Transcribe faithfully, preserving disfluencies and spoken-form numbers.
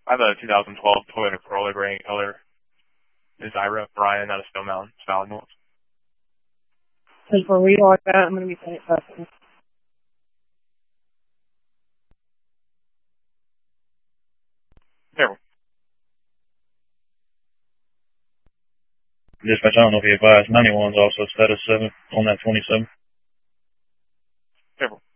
I have a two thousand twelve Toyota Corolla gray color. This is Ira Brian out of Stone Mountain, Solid North. And for a wheel like that, I'm going to be paying custom. Careful. Dispatch, I don't know if you advised, ninety-one's also status seven on that twenty-seven. Careful.